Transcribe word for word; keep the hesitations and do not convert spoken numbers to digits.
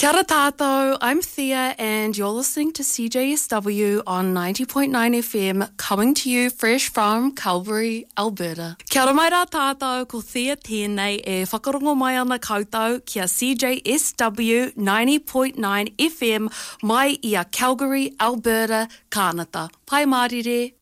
Kia ora tātou, I'm Thea and you're listening to C J S W on ninety point nine F M, coming to you fresh from Calgary, Alberta. Kia ora mai rā tātou, ko Thea tēnei e whakarongo mai ana koutou kia C J S W ninety point nine F M mai ia Calgary, Alberta, Kānata. Pai mārire.